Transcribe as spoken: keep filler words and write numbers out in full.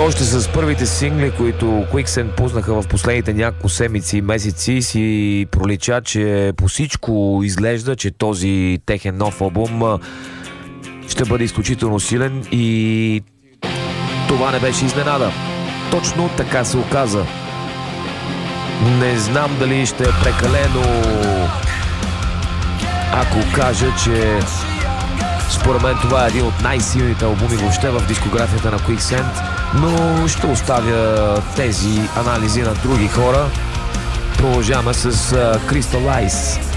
Още с първите сингли, които Quicksand пуснаха в последните няколко седмици и месеци, си пролича, че по всичко изглежда, че този техен нов албум ще бъде изключително силен и това не беше изненада. Точно така се оказа. Не знам дали ще е прекалено, ако кажа, че според мен това е един от най-силните албуми въобще в дискографията на Quicksand, но ще оставя тези анализи на други хора. Продължаваме с uh, Crystal Eyes.